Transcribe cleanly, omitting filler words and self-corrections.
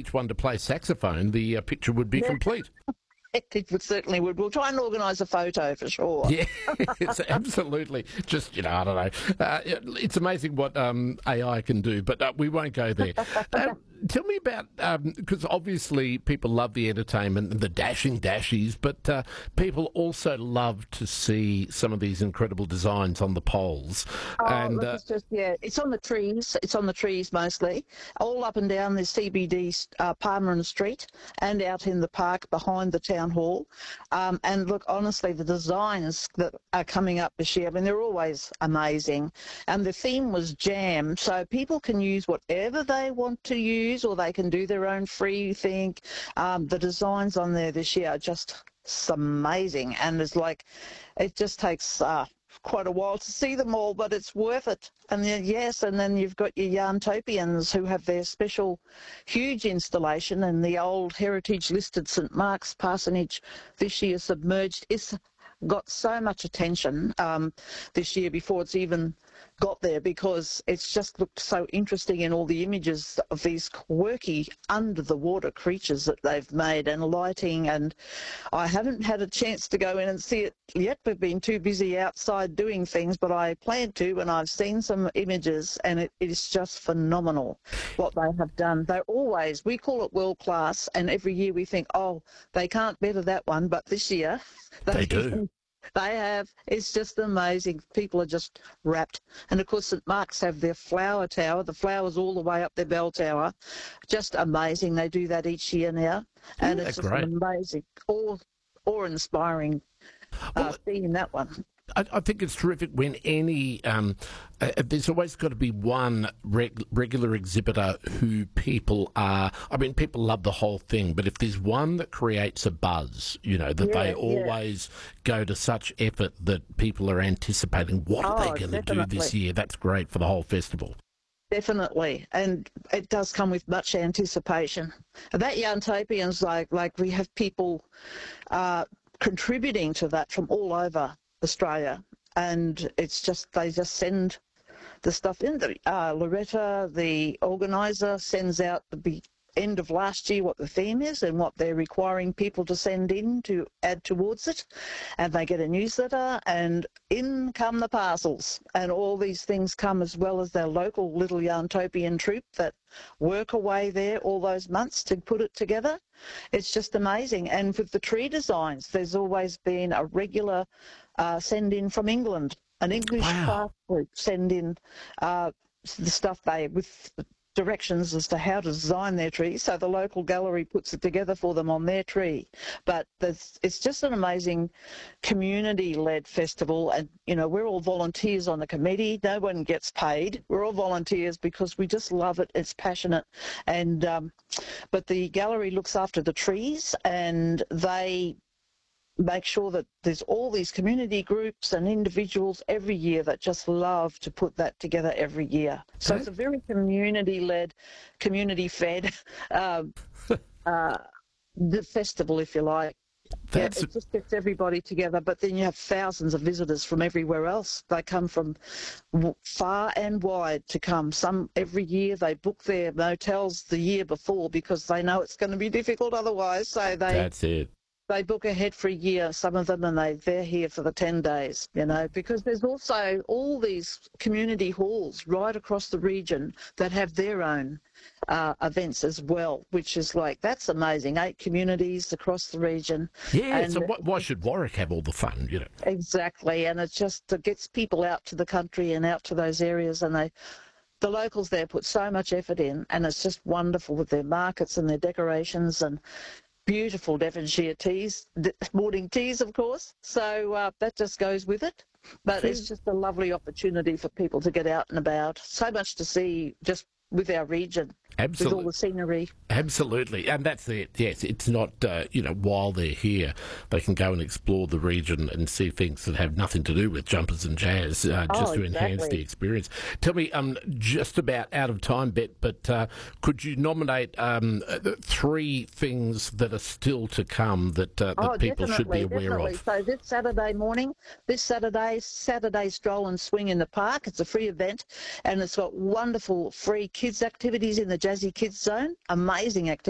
each one to play saxophone, the picture would be complete. It certainly would. We'll try and organise a photo for sure. Yeah, it's absolutely. Just, I don't know. It's amazing what AI can do, but we won't go there. Tell me about, because obviously people love the entertainment and the dashing dashies, but people also love to see some of these incredible designs on the poles. And look, it's on the trees. It's on the trees mostly, all up and down the CBD Palmer Street and out in the park behind the town hall. And look, honestly, the designs that are coming up this year, I mean, they're always amazing. And the theme was jam, so people can use whatever they want to use, or they can do their own free thing. The designs on there this year are just amazing, and it's like, it just takes quite a while to see them all, but it's worth it. And then, and then you've got your Yarntopians who have their special huge installation, and the old heritage listed St Mark's Parsonage this year submerged. It's got so much attention this year before it's even got there, because it's just looked so interesting in all the images of these quirky under the water creatures that they've made, and lighting. And I haven't had a chance to go in and see it yet. We've been too busy outside doing things, but I plan to, and I've seen some images, and it is just phenomenal what they have done. We call it world class, and every year we think, oh, they can't better that one, but this year they do. They have. It's just amazing. People are just rapt. And of course, St Mark's have their flower tower, the flowers all the way up their bell tower. Just amazing. They do that each year now. And it's just an amazing, awe-inspiring seeing that one. I think it's terrific when any, there's always got to be one regular exhibitor who people love the whole thing, but if there's one that creates a buzz, they always go to such effort that people are anticipating, what are they going to do this year? That's great for the whole festival. Definitely, and it does come with much anticipation. That Yarntopians, like we have people contributing to that from all over Australia, and it's just, they just send the stuff in. Loretta, the organiser, sends out the end of last year what the theme is and what they're requiring people to send in to add towards it, and they get a newsletter, and in come the parcels, and all these things come, as well as their local little Yarntopian troupe that work away there all those months to put it together. It's just amazing. And with the tree designs, there's always been a regular send in from England, an English craft group send in the stuff with directions as to how to design their tree, so the local gallery puts it together for them on their tree. But it's just an amazing community-led festival, and we're all volunteers on the committee. No one gets paid. We're all volunteers because we just love it. It's passionate, and but the gallery looks after the trees, and they make sure that there's all these community groups and individuals every year that just love to put that together every year. So it's a very community-led, community-fed the festival, if you like. It just gets everybody together, but then you have thousands of visitors from everywhere else. They come from far and wide to come. Some every year they book their motels the year before because they know it's going to be difficult otherwise. So that's it. They book ahead for a year, some of them, and they're here for the 10 days, because there's also all these community halls right across the region that have their own events as well, which is that's amazing. 8 communities across the region. Yeah, and so why should Warwick have all the fun, Exactly, and it gets people out to the country and out to those areas, and the locals there put so much effort in, and it's just wonderful with their markets and their decorations and beautiful Devonshire teas, morning teas, of course. So that just goes with it. But it's just a lovely opportunity for people to get out and about. So much to see just with our region. Absolutely. With all the scenery. Absolutely. And that's it. Yes, it's not, while they're here, they can go and explore the region and see things that have nothing to do with jumpers and jazz, just to enhance the experience. Tell me, just about out of time, Bet, but could you nominate 3 things that are still to come that people should be aware of? So this Saturday, Saturday Stroll and Swing in the Park. It's a free event, and it's got wonderful free kids activities in the Jazzy Kids Zone. Amazing activities.